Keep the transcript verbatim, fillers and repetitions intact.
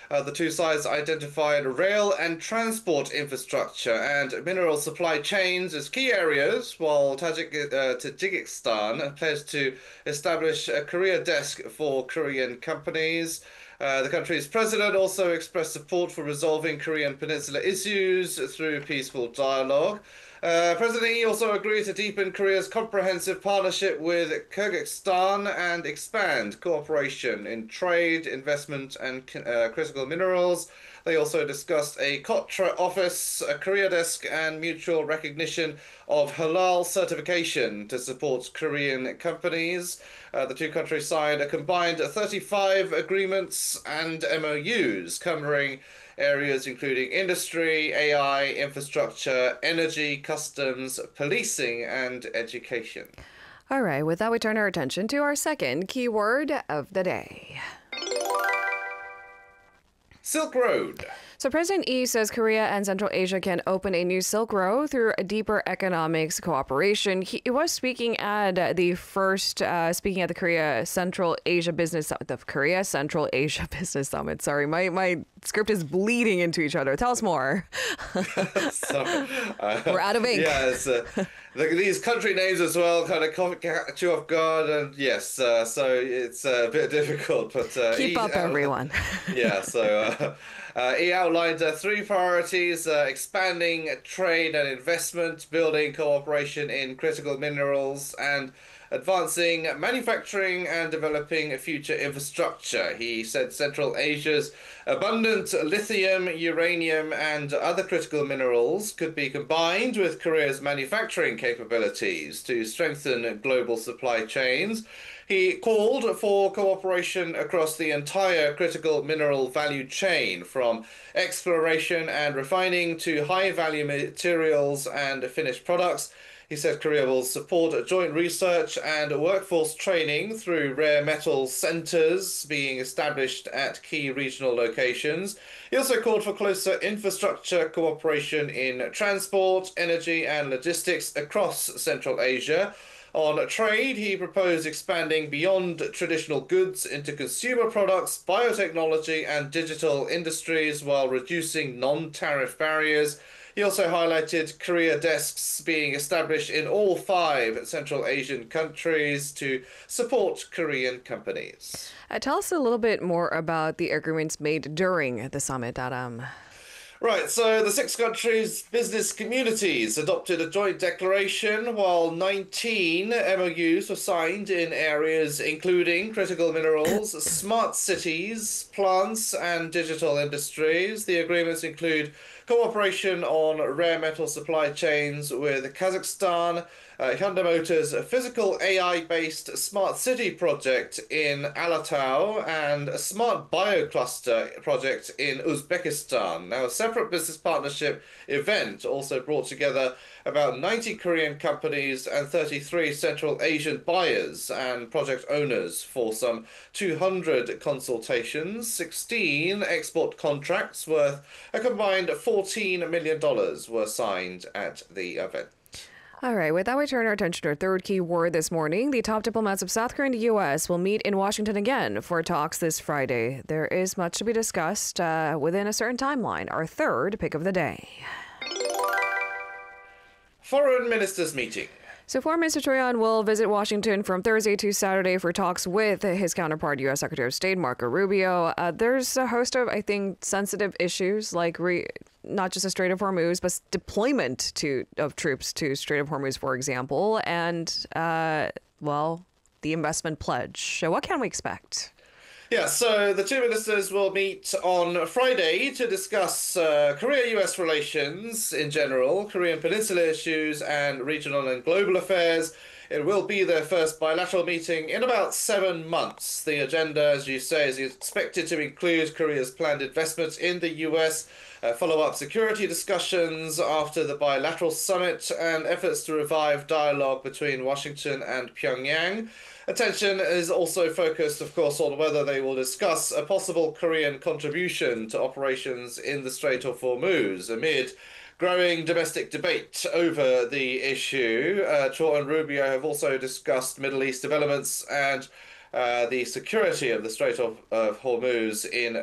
Uh, the two sides identified rail and transport infrastructure and mineral supply chains as key areas, while Tajik, uh, Tajikistan pledged to establish a career desk for Korean companies. Uh, the country's president also expressed support for resolving Korean Peninsula issues through peaceful dialogue. Uh, President Yi also agreed to deepen Korea's comprehensive partnership with Kyrgyzstan and expand cooperation in trade, investment, and uh, critical minerals. They also discussed a Kotra office, a career desk, and mutual recognition of halal certification to support Korean companies. Uh, the two countries signed a combined thirty-five agreements and M O Us covering areas including industry, A I, infrastructure, energy, customs, policing, and education. All right, with that, we turn our attention to our second keyword of the day. Silk Road. So President Yi says Korea and Central Asia can open a new Silk Road through a deeper economics cooperation. He was speaking at the first, uh, speaking at the Korea Central Asia Business Summit, the Korea Central Asia Business Summit. Sorry, my, my script is bleeding into each other. Tell us more. so, uh, We're out of ink. Yeah, it's, uh, the, these country names as well kind of catch you off guard, and yes, uh, so it's uh, a bit difficult. But uh, keep he, up, everyone. yeah, so. Uh, Uh, he outlined uh, three priorities: uh, expanding trade and investment, building cooperation in critical minerals, and advancing manufacturing and developing future infrastructure. He said Central Asia's abundant lithium, uranium, and other critical minerals could be combined with Korea's manufacturing capabilities to strengthen global supply chains. He called for cooperation across the entire critical mineral value chain, from exploration and refining to high-value materials and finished products. He said Korea will support joint research and workforce training through rare metal centers being established at key regional locations. He also called for closer infrastructure cooperation in transport, energy, and logistics across Central Asia. On trade, he proposed expanding beyond traditional goods into consumer products, biotechnology, and digital industries while reducing non-tariff barriers. He also highlighted career desks being established in all five Central Asian countries to support Korean companies. Uh, tell us a little bit more about the agreements made during the summit, Adam. Right, so the six countries' business communities adopted a joint declaration, while nineteen M O Us were signed in areas including critical minerals, smart cities, plants, and digital industries. The agreements include cooperation on rare metal supply chains with Kazakhstan, uh, Hyundai Motors' physical A I-based smart city project in Alatau, and a smart biocluster project in Uzbekistan. Now, a separate business partnership event also brought together about ninety Korean companies and thirty-three Central Asian buyers and project owners for some two hundred consultations. sixteen export contracts worth a combined fourteen million dollars were signed at the event. All right, with that, we turn our attention to our third key word this morning. The top diplomats of South Korea and the U S will meet in Washington again for talks this Friday. There is much to be discussed uh, within a certain timeline. Our third pick of the day. Foreign Ministers meeting. So Foreign Minister Choi Yoon will visit Washington from Thursday to Saturday for talks with his counterpart, U S Secretary of State Marco Rubio. Uh, there's a host of, I think, sensitive issues like re- not just the Strait of Hormuz, but deployment to of troops to Strait of Hormuz, for example, and, uh, well, the investment pledge. So what can we expect? Yeah, so the two ministers will meet on Friday to discuss uh, Korea-U S relations in general, Korean Peninsula issues, and regional and global affairs. It will be their first bilateral meeting in about seven months. The agenda, as you say, is expected to include Korea's planned investments in the U S, uh, follow-up security discussions after the bilateral summit, and efforts to revive dialogue between Washington and Pyongyang. Attention is also focused, of course, on whether they will discuss a possible Korean contribution to operations in the Strait of Hormuz amid growing domestic debate over the issue. Uh, Choi and Rubio have also discussed Middle East developments and uh, the security of the Strait of, of Hormuz in